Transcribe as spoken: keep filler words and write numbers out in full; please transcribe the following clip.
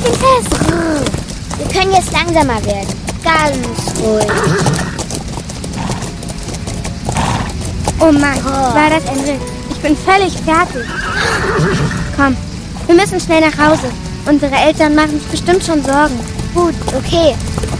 ihn fest. Wir können jetzt langsamer werden. Ganz ruhig. Oh Mann, oh. War das ein Ritt. Ich bin völlig fertig. Komm, wir müssen schnell nach Hause. Unsere Eltern machen sich bestimmt schon Sorgen. Gut, okay.